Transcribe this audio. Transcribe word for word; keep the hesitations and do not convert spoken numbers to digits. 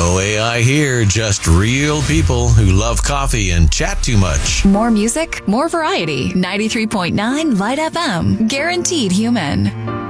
No A I here, just real people who love coffee and chat too much. More music, more variety. ninety-three point nine Light F M. Guaranteed human.